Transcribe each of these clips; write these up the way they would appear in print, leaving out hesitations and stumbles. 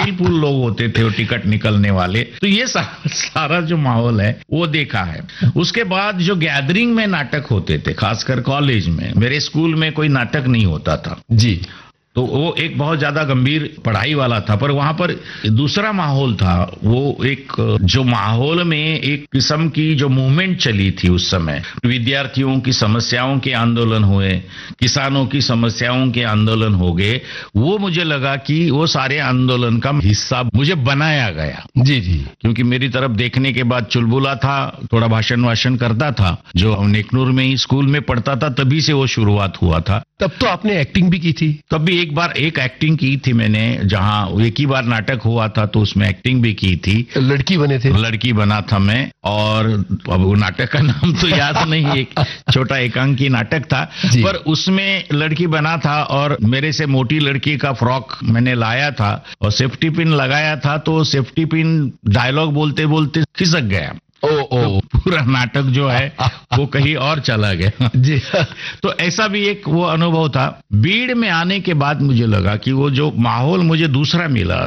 Skilful लोग होते थे वो टिकट निकलने वाले। तो ये सारा जो माहौल है वो देखा है। उसके बाद जो गैदरिंग में नाटक होते थे, खासकर कॉलेज में, मेरे स्कूल में कोई नाटक नहीं होता था जी, तो वो एक बहुत ज्यादा गंभीर पढ़ाई वाला था, पर वहां पर दूसरा माहौल था। वो एक जो माहौल में एक किस्म की जो मूवमेंट चली थी उस समय, विद्यार्थियों की समस्याओं के आंदोलन हुए, किसानों की समस्याओं के आंदोलन हो गए, वो मुझे लगा कि वो सारे आंदोलन का हिस्सा मुझे बनाया गया। जी जी, क्योंकि मेरी तरफ देखने के बाद चुलबुला था, थोड़ा भाषण वाषण करता था, जो नेकनूर में ही स्कूल में पढ़ता था तभी से वो शुरुआत हुआ था। तब तो आपने एक्टिंग भी की थी? तब भी एक बार एक एक्टिंग की थी मैंने, जहां एक ही बार नाटक हुआ था तो उसमें एक्टिंग भी की थी। लड़की बने थे? लड़की बना था मैं, और अब वो नाटक का नाम तो याद नहीं, एक छोटा एकांकी नाटक था, पर उसमें लड़की बना था और मेरे से मोटी लड़की का फ्रॉक मैंने लाया था और सेफ्टी पिन लगाया था, तो सेफ्टी पिन डायलॉग बोलते बोलते खिसक गया। तो पूरा नाटक जो है वो कहीं और चला गया। जी, तो ऐसा भी एक वो अनुभव था। बीड़ में आने के बाद मुझे लगा कि वो जो माहौल मुझे दूसरा मिला,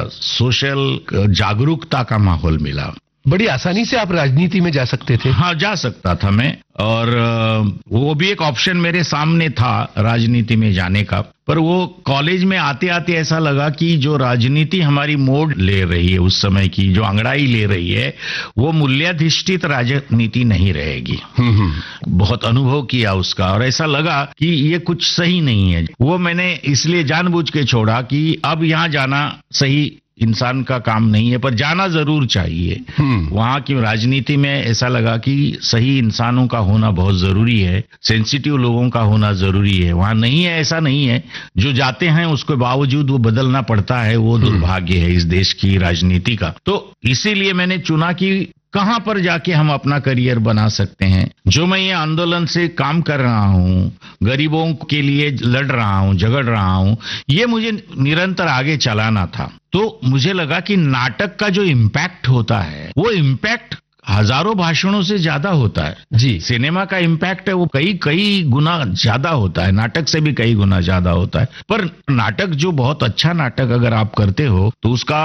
सोशल जागरूकता का माहौल मिला। बड़ी आसानी से आप राजनीति में जा सकते थे? हाँ, जा सकता था मैं, और वो भी एक ऑप्शन मेरे सामने था राजनीति में जाने का। पर वो कॉलेज में आते आते ऐसा लगा कि जो राजनीति हमारी मोड़ ले रही है उस समय की, जो अंगड़ाई ले रही है, वो मूल्याधिष्ठित राजनीति नहीं रहेगी। बहुत अनुभव किया उसका, और ऐसा लगा कि ये कुछ सही नहीं है। वो मैंने इसलिए जानबूझ के छोड़ा कि अब यहाँ जाना सही इंसान का काम नहीं है, पर जाना जरूर चाहिए। वहां की राजनीति में ऐसा लगा कि सही इंसानों का होना बहुत जरूरी है, सेंसिटिव लोगों का होना जरूरी है। वहां नहीं है, ऐसा नहीं है, जो जाते हैं उसके बावजूद वो बदलना पड़ता है, वो दुर्भाग्य है इस देश की राजनीति का। तो इसीलिए मैंने चुना कि कहां पर जाके हम अपना करियर बना सकते हैं। जो मैं ये आंदोलन से काम कर रहा हूं, गरीबों के लिए लड़ रहा हूं, झगड़ रहा हूं, ये मुझे निरंतर आगे चलाना था। तो मुझे लगा कि नाटक का जो इम्पैक्ट होता है, वो इम्पैक्ट हजारों भाषणों से ज्यादा होता है। जी, सिनेमा का इम्पैक्ट है वो कई गुना ज्यादा होता है, नाटक से भी कई गुना ज्यादा होता है। पर नाटक, जो बहुत अच्छा नाटक अगर आप करते हो तो उसका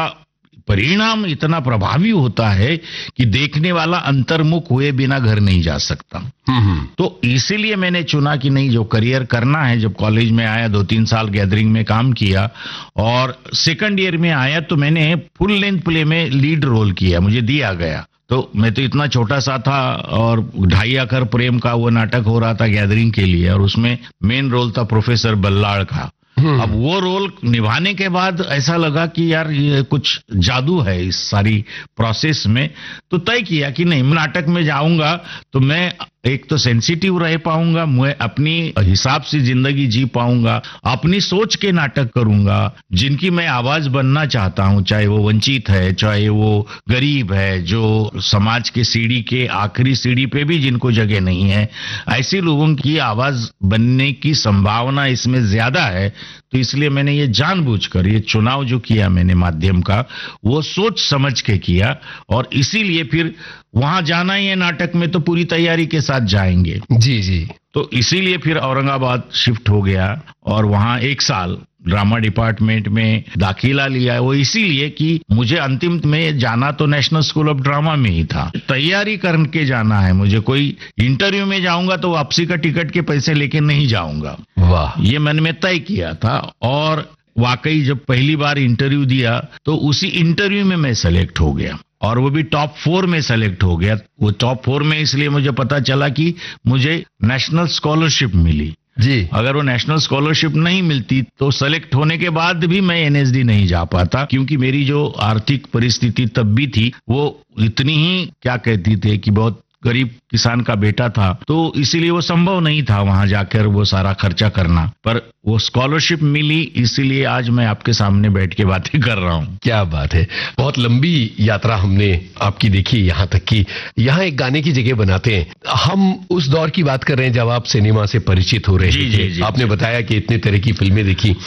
परिणाम इतना प्रभावी होता है कि देखने वाला अंतर्मुख हुए बिना घर नहीं जा सकता। तो इसीलिए मैंने चुना कि नहीं, जो करियर करना है। जब कॉलेज में आया, 2-3 साल गैदरिंग में काम किया, और सेकंड ईयर में आया तो मैंने फुल लेंथ प्ले में लीड रोल किया, मुझे दिया गया। तो मैं तो इतना छोटा सा था, और 2.5 अखर प्रेम का वो नाटक हो रहा था गैदरिंग के लिए, और उसमें मेन रोल था प्रोफेसर बल्लाड़ का। अब वो रोल निभाने के बाद ऐसा लगा कि यार ये कुछ जादू है इस सारी प्रोसेस में। तो तय किया कि नहीं, नाटक में जाऊंगा तो मैं एक तो सेंसिटिव रह पाऊंगा, मैं अपनी हिसाब से जिंदगी जी पाऊंगा, अपनी सोच के नाटक करूंगा, जिनकी मैं आवाज बनना चाहता हूं, चाहे वो वंचित है, चाहे वो गरीब है, जो समाज के सीढ़ी के आखिरी सीढ़ी पे भी जिनको जगह नहीं है, ऐसे लोगों की आवाज बनने की संभावना इसमें ज्यादा है। तो इसलिए मैंने ये जानबूझकर ये चुनाव जो किया मैंने माध्यम का, वो सोच समझ के किया, और इसीलिए फिर वहां जाना ही है नाटक में तो पूरी तैयारी के साथ जाएंगे। जी जी, तो इसीलिए फिर औरंगाबाद शिफ्ट हो गया, और वहां 1 साल ड्रामा डिपार्टमेंट में दाखिला लिया। वो इसीलिए कि मुझे अंतिम में जाना तो नेशनल स्कूल ऑफ ड्रामा में ही था, तैयारी करके जाना है मुझे। कोई इंटरव्यू में जाऊंगा तो वापसी का टिकट के पैसे लेके नहीं जाऊंगा। वाह, ये मन में तय किया था। और वाकई जब पहली बार इंटरव्यू दिया तो उसी इंटरव्यू में मैं सेलेक्ट हो गया, और वो भी टॉप 4 में सेलेक्ट हो गया। वो टॉप 4 में इसलिए मुझे पता चला कि मुझे नेशनल स्कॉलरशिप मिली। जी, अगर वो नेशनल स्कॉलरशिप नहीं मिलती तो सेलेक्ट होने के बाद भी मैं एनएसडी नहीं जा पाता, क्योंकि मेरी जो आर्थिक परिस्थिति तब भी थी वो इतनी ही, क्या कहती थे कि बहुत गरीब किसान का बेटा था, तो इसीलिए वो संभव नहीं था वहां जाकर वो सारा खर्चा करना। पर वो स्कॉलरशिप मिली, इसीलिए आज मैं आपके सामने बैठ के बातें कर रहा हूँ। क्या बात है। बहुत लंबी यात्रा हमने आपकी देखी, यहाँ तक कि यहाँ एक गाने की जगह बनाते हैं। हम उस दौर की बात कर रहे हैं जब आप सिनेमा से परिचित हो रहे थे। आपने बताया कि इतने तरह की फिल्में देखी।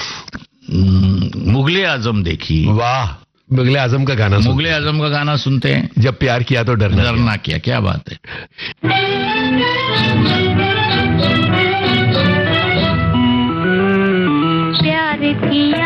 मुगले आजम देखी। वाह, मुगले आजम का गाना, मुगले आजम का गाना सुनते हैं, जब प्यार किया तो डरना क्या। क्या बात है। प्यार किया